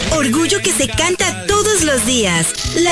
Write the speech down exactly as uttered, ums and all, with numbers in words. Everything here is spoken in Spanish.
Orgullo que se canta todos los días. La